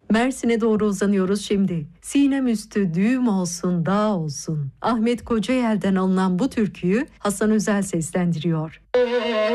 Mersin'e doğru uzanıyoruz şimdi. Sinem üstü düğüm olsun, dağ olsun. Ahmet Kocayel'den alınan bu türküyü Hasan Özel seslendiriyor.